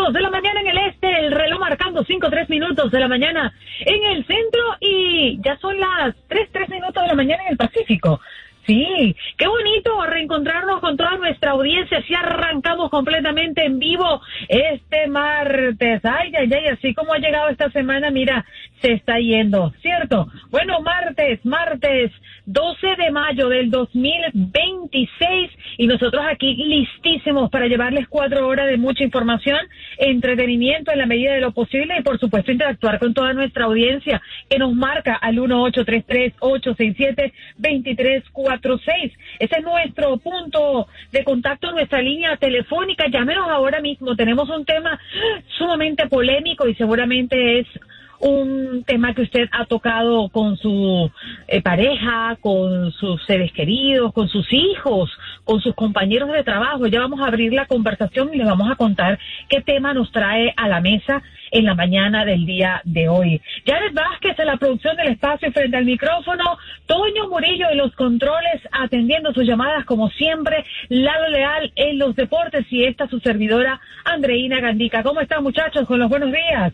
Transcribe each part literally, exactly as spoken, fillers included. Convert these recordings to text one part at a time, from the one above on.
minutos de la mañana en el este, el reloj marcando cinco, tres minutos de la mañana en el centro y ya son las tres, tres minutos de la mañana en el Pacífico. Sí, qué bonito reencontrarnos con toda nuestra audiencia. Si arrancamos completamente en vivo este martes. Ay, ay, ay, así como ha llegado esta semana, mira, se está yendo, ¿cierto? Bueno, martes, martes doce de mayo del dos mil veintiséis y nosotros aquí listísimos para llevarles cuatro horas de mucha información, entretenimiento en la medida de lo posible y por supuesto interactuar con toda nuestra audiencia que nos marca al uno ocho tres tres, ocho seis siete, dos tres cuatro seis. Ese es nuestro punto de contacto, nuestra línea telefónica. Llámenos ahora mismo. Tenemos un tema sumamente polémico y seguramente es un tema que usted ha tocado con su eh, pareja, con sus seres queridos, con sus hijos, con sus compañeros de trabajo. Ya vamos a abrir la conversación y les vamos a contar qué tema nos trae a la mesa en la mañana del día de hoy. Janet Vázquez en la producción del espacio frente al micrófono, Toño Murillo en los controles atendiendo sus llamadas como siempre, Lalo Leal en los deportes y esta su servidora Andreina Gandica. ¿Cómo están, muchachos? Con los buenos días.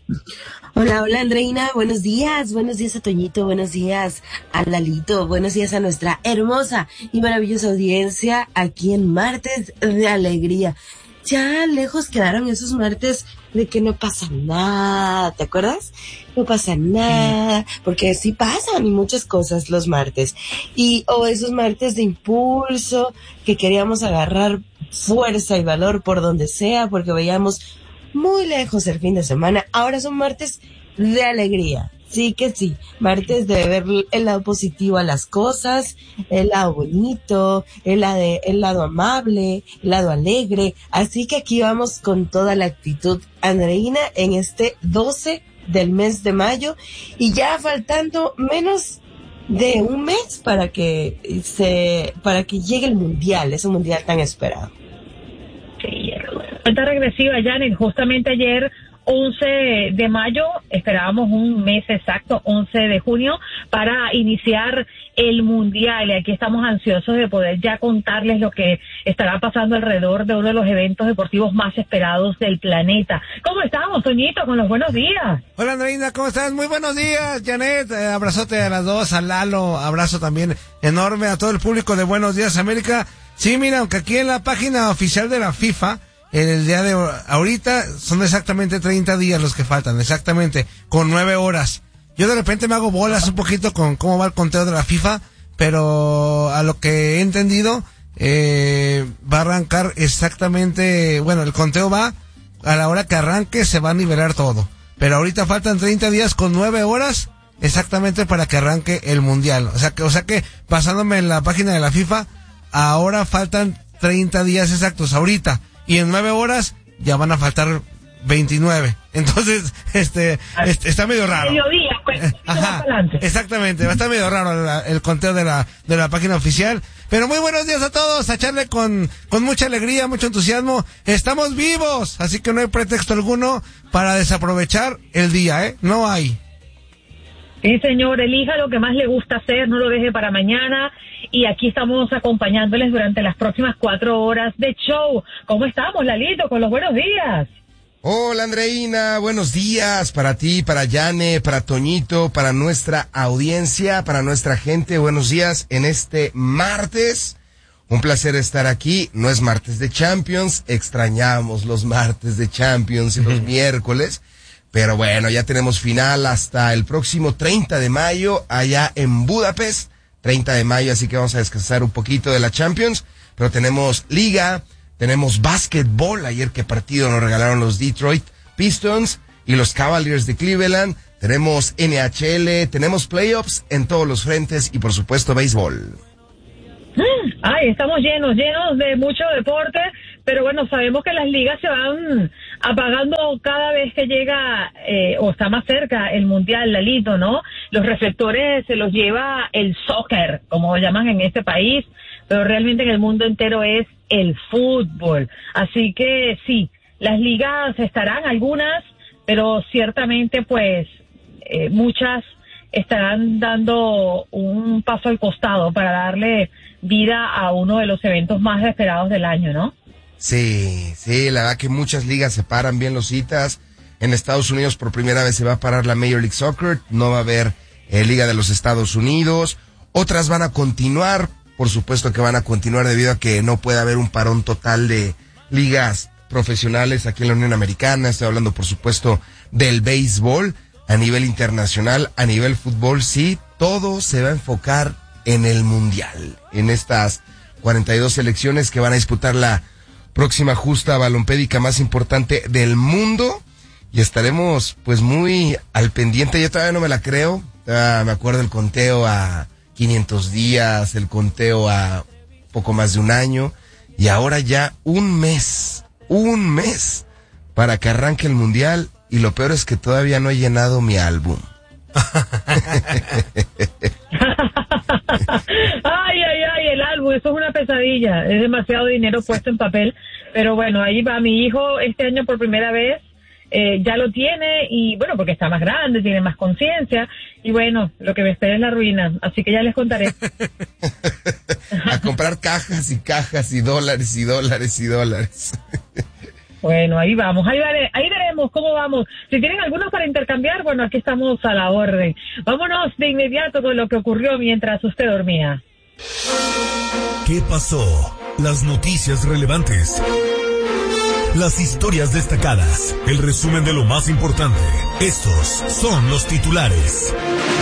Hola, hola Andreina, buenos días, buenos días a Toñito, buenos días a Lalito, buenos días a nuestra hermosa y maravillosa audiencia aquí en Martes de Alegría. Ya lejos quedaron esos martes de que no pasa nada, ¿te acuerdas? No pasa nada, porque sí pasan y muchas cosas los martes. Y o esos martes de impulso, que queríamos agarrar fuerza y valor por donde sea, porque veíamos muy lejos el fin de semana. Ahora son martes de alegría. Sí que sí, martes de ver el lado positivo a las cosas, el lado bonito, el lado, el lado amable, el lado alegre. Así que aquí vamos con toda la actitud, Andreina, en este doce del mes de mayo y ya faltando menos de un mes para que se, para que llegue el mundial, ese mundial tan esperado. Sí, cuenta regresiva, Janet. Justamente ayer, once de mayo, esperábamos un mes exacto, once de junio, para iniciar el mundial. Y aquí estamos ansiosos de poder ya contarles lo que estará pasando alrededor de uno de los eventos deportivos más esperados del planeta. ¿Cómo estamos, Toñito? Con los buenos días. Hola, Andreina, ¿cómo estás? Muy buenos días, Janet. Eh, abrazote a las dos, a Lalo, abrazo también enorme a todo el público de Buenos Días América. Sí, mira, aunque aquí en la página oficial de la FIFA, en el día de ahorita, son exactamente treinta días los que faltan, exactamente, con nueve horas. Yo de repente me hago bolas un poquito con cómo va el conteo de la FIFA, pero a lo que he entendido, eh, va a arrancar exactamente, bueno, el conteo va, a la hora que arranque se va a nivelar todo. Pero ahorita faltan treinta días con nueve horas exactamente para que arranque el mundial. O sea que, o sea que, pasándome en la página de la FIFA, ahora faltan treinta días exactos, ahorita. Y en nueve horas ya van a faltar veintinueve. Entonces, este, este está medio raro. Mediodía, pues, ajá, exactamente, va a estar medio raro la, el conteo de la, de la página oficial. Pero muy buenos días a todos, a echarle con, con mucha alegría, mucho entusiasmo. Estamos vivos, así que no hay pretexto alguno para desaprovechar el día, ¿eh? No hay. Sí, señor, elija lo que más le gusta hacer, no lo deje para mañana. Y aquí estamos acompañándoles durante las próximas cuatro horas de show. ¿Cómo estamos, Lalito? Con los buenos días. Hola, Andreina, buenos días para ti, para Yane, para Toñito, para nuestra audiencia, para nuestra gente. Buenos días en este martes. Un placer estar aquí. No es martes de Champions, extrañamos los martes de Champions y los miércoles. Pero bueno, ya tenemos final hasta el próximo treinta de mayo allá en Budapest. treinta de mayo, así que vamos a descansar un poquito de la Champions. Pero tenemos Liga, tenemos básquetbol. Ayer qué partido nos regalaron los Detroit Pistons y los Cavaliers de Cleveland. Tenemos N H L, tenemos playoffs en todos los frentes y por supuesto béisbol. Ay, estamos llenos, llenos de mucho deporte, pero bueno, sabemos que las ligas se van apagando cada vez que llega eh, o está más cerca el mundial, Lalito, ¿no? Los reflectores se los lleva el soccer, como lo llaman en este país, pero realmente en el mundo entero es el fútbol. Así que sí, las ligas estarán algunas, pero ciertamente pues eh, muchas estarán dando un paso al costado para darle vida a uno de los eventos más esperados del año, ¿no? Sí, sí, la verdad que muchas ligas se paran bien los citas. En Estados Unidos por primera vez se va a parar la Major League Soccer, no va a haber eh, Liga de los Estados Unidos. Otras van a continuar, por supuesto que van a continuar debido a que no puede haber un parón total de ligas profesionales aquí en la Unión Americana. Estoy hablando, por supuesto, del béisbol a nivel internacional, a nivel fútbol, sí, todo se va a enfocar en el Mundial, en estas cuarenta y dos selecciones que van a disputar la próxima justa balompédica más importante del mundo, y estaremos pues muy al pendiente. Yo todavía no me la creo, todavía me acuerdo el conteo a quinientos días, el conteo a poco más de un año, y ahora ya un mes, un mes para que arranque el Mundial, y lo peor es que todavía no he llenado mi álbum. Ay, ay, ay, el álbum, eso es una pesadilla, es demasiado dinero puesto en papel, pero bueno, ahí va mi hijo este año por primera vez, eh, ya lo tiene, y bueno, porque está más grande, tiene más conciencia, y bueno, lo que me espera es la ruina, así que ya les contaré. A comprar cajas y cajas y dólares y dólares y dólares. Bueno, ahí vamos, ahí, vale, ahí veremos cómo vamos. Si tienen algunos para intercambiar, bueno, aquí estamos a la orden. Vámonos de inmediato con lo que ocurrió mientras usted dormía. ¿Qué pasó? Las noticias relevantes. Las historias destacadas. El resumen de lo más importante. Estos son los titulares.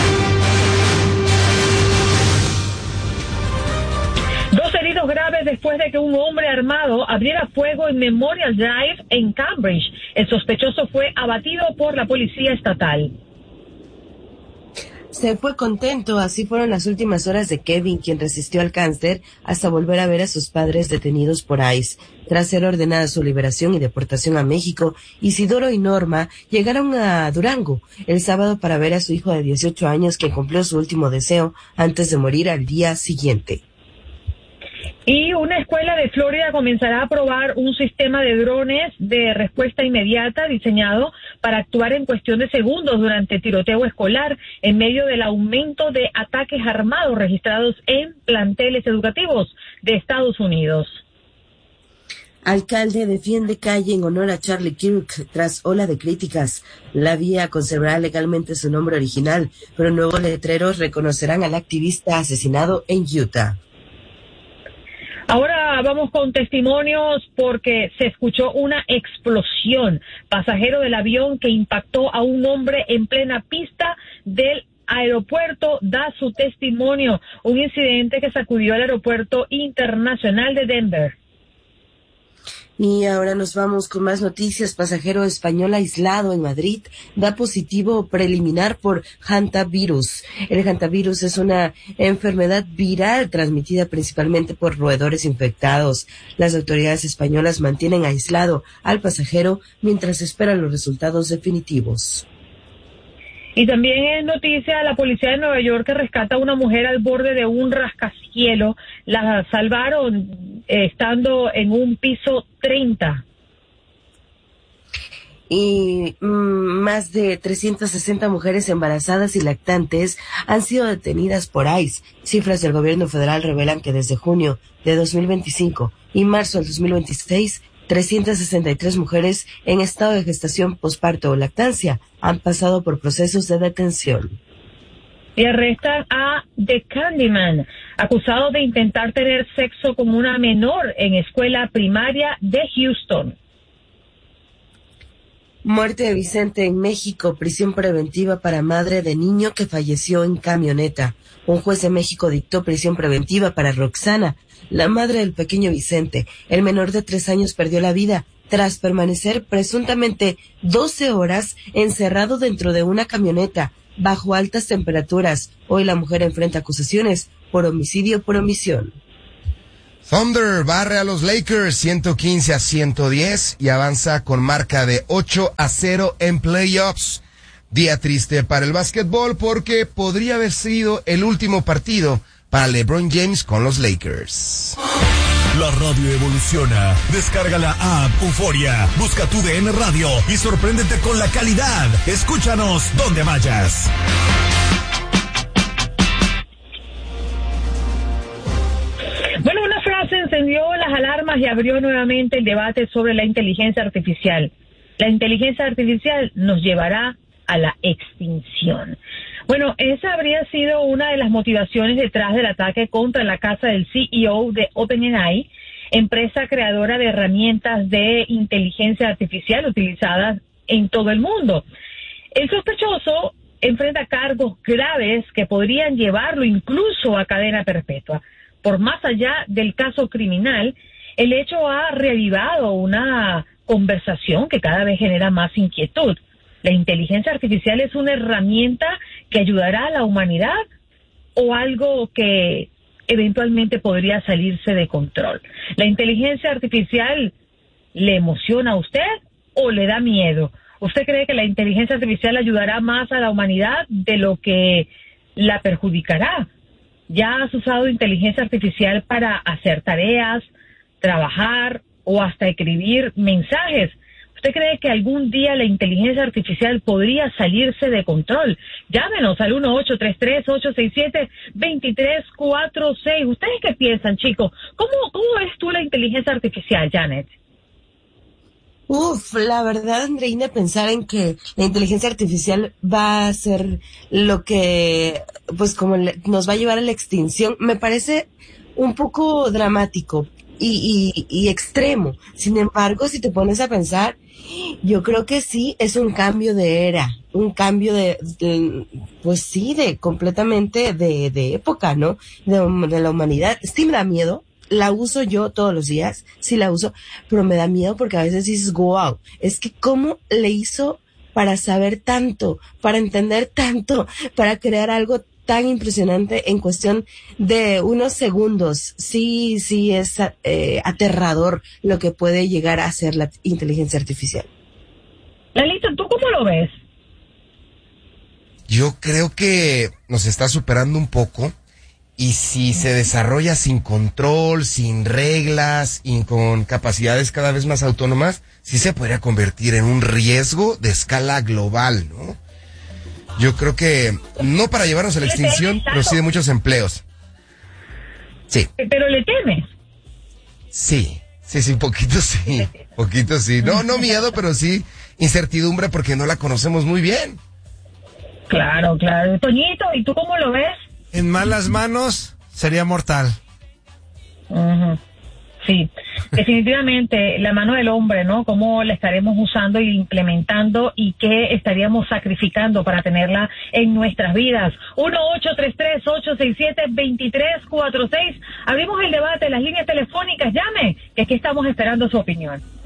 Dos heridos graves después de que un hombre armado abriera fuego en Memorial Drive en Cambridge. El sospechoso fue abatido por la policía estatal. Se fue contento, así fueron las últimas horas de Kevin, quien resistió al cáncer hasta volver a ver a sus padres detenidos por ICE. Tras ser ordenada su liberación y deportación a México, Isidoro y Norma llegaron a Durango el sábado para ver a su hijo de dieciocho años, que cumplió su último deseo antes de morir al día siguiente. Y una escuela de Florida comenzará a probar un sistema de drones de respuesta inmediata diseñado para actuar en cuestión de segundos durante tiroteo escolar en medio del aumento de ataques armados registrados en planteles educativos de Estados Unidos. Alcalde defiende calle en honor a Charlie Kirk tras ola de críticas. La vía conservará legalmente su nombre original, pero nuevos letreros reconocerán al activista asesinado en Utah. Ahora vamos con testimonios porque se escuchó una explosión. Pasajero del avión que impactó a un hombre en plena pista del aeropuerto da su testimonio. Un incidente que sacudió al aeropuerto internacional de Denver. Y ahora nos vamos con más noticias. Pasajero español aislado en Madrid da positivo preliminar por hantavirus. El hantavirus es una enfermedad viral transmitida principalmente por roedores infectados. Las autoridades españolas mantienen aislado al pasajero mientras esperan los resultados definitivos. Y también es noticia la policía de Nueva York que rescata a una mujer al borde de un rascacielos. La salvaron eh, estando en un piso treinta. Y mmm, más de trescientas sesenta mujeres embarazadas y lactantes han sido detenidas por ICE. Cifras del gobierno federal revelan que desde junio de dos mil veinticinco y marzo del dos mil veintiséis, trescientas sesenta y tres mujeres en estado de gestación, posparto o lactancia han pasado por procesos de detención. Y arrestan a The Candyman, acusado de intentar tener sexo con una menor en escuela primaria de Houston. Muerte de Vicente en México, prisión preventiva para madre de niño que falleció en camioneta. Un juez de México dictó prisión preventiva para Roxana, la madre del pequeño Vicente. El menor de tres años perdió la vida tras permanecer presuntamente doce horas encerrado dentro de una camioneta bajo altas temperaturas. Hoy la mujer enfrenta acusaciones por homicidio por omisión. Thunder barre a los Lakers ciento quince a ciento diez y avanza con marca de ocho a cero en playoffs. Día triste para el básquetbol porque podría haber sido el último partido para LeBron James con los Lakers. La radio evoluciona. Descarga la app Euforia, busca tu D N Radio y sorpréndete con la calidad. Escúchanos donde vayas. Bueno, una frase encendió las alarmas y abrió nuevamente el debate sobre la inteligencia artificial. La inteligencia artificial nos llevará a la extinción. Bueno, esa habría sido una de las motivaciones detrás del ataque contra la casa del C E O de OpenAI, empresa creadora de herramientas de inteligencia artificial utilizadas en todo el mundo. El sospechoso enfrenta cargos graves que podrían llevarlo incluso a cadena perpetua. Por más allá del caso criminal, el hecho ha reavivado una conversación que cada vez genera más inquietud. ¿La inteligencia artificial es una herramienta que ayudará a la humanidad o algo que eventualmente podría salirse de control? ¿La inteligencia artificial le emociona a usted o le da miedo? ¿Usted cree que la inteligencia artificial ayudará más a la humanidad de lo que la perjudicará? ¿Ya has usado inteligencia artificial para hacer tareas, trabajar o hasta escribir mensajes? ¿Usted cree que algún día la inteligencia artificial podría salirse de control? Llámenos al uno ocho tres tres, ocho seis siete, dos tres cuatro seis. ¿Ustedes qué piensan, chicos? ¿Cómo, cómo ves tú la inteligencia artificial, Janet? Uf, la verdad, Andreina, pensar en que la inteligencia artificial va a ser lo que, pues como le, nos va a llevar a la extinción, me parece un poco dramático y, y, y extremo. Sin embargo, si te pones a pensar, yo creo que sí es un cambio de era, un cambio de, de pues sí, de completamente de, de época, ¿no? De, de la humanidad. Sí me da miedo. La uso yo todos los días, sí la uso, pero me da miedo porque a veces dices, wow, es que cómo le hizo para saber tanto, para entender tanto, para crear algo tan impresionante en cuestión de unos segundos. Sí, sí es eh, aterrador lo que puede llegar a ser la inteligencia artificial. Lalito, ¿tú cómo lo ves? Yo creo que nos está superando un poco. Y si se desarrolla sin control, sin reglas y con capacidades cada vez más autónomas, sí se podría convertir en un riesgo de escala global, ¿no? Yo creo que no para llevarnos a la extinción, pero sí de muchos empleos. Sí. ¿Pero le temes? Sí, sí, sí, poquito sí, poquito sí. No, no miedo, pero sí incertidumbre porque no la conocemos muy bien. Claro, claro. Toñito, ¿y tú cómo lo ves? En malas manos sería mortal. Uh-huh. Sí, definitivamente la mano del hombre, ¿no? ¿Cómo la estaremos usando y implementando y qué estaríamos sacrificando para tenerla en nuestras vidas? uno ocho tres tres, ocho seis siete, dos tres cuatro seis. Abrimos el debate, las líneas telefónicas, llame, que aquí estamos esperando su opinión.